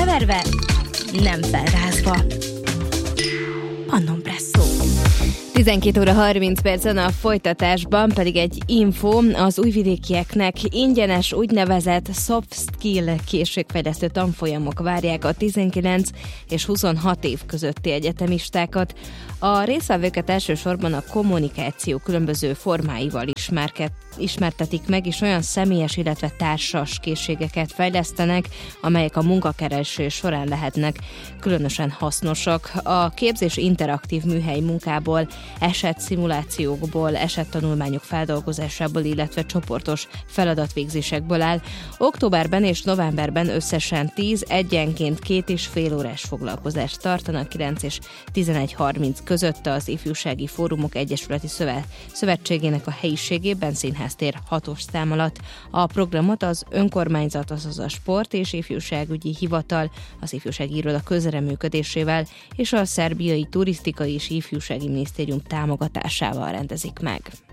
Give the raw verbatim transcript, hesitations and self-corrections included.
keverve, nem felrázva. Annon Presszó. tizenkét óra harminc percen, a folytatásban pedig egy info: az újvidékieknek ingyenes úgynevezett soft skill készségfejlesztő tanfolyamok várják a tizenkilenc és huszonhat év közötti egyetemistákat. A résztvevőket elsősorban a kommunikáció különböző formáival ismerket, ismertetik meg, és olyan személyes, illetve társas készségeket fejlesztenek, amelyek a munkakeresés során lehetnek különösen hasznosak. A képzés interaktív műhely munkából, esetszimulációkból, esettanulmányok feldolgozásából, illetve csoportos feladatvégzésekből áll. Októberben és novemberben összesen tíz, egyenként két és fél órás foglalkozást tartanak kilenc és tizenegy harminc között az Ifjúsági Fórumok Egyesületi Szövet, Szövetségének a helyiségében, Színháztér hatos szám alatt. A programot az önkormányzat, azaz a Sport és Ifjúságügyi Hivatal, az Ifjúsági Iroda közreműködésével és a Szerbiai Turisztikai és Ifjúsági Minisztérium támogatásával rendezik meg.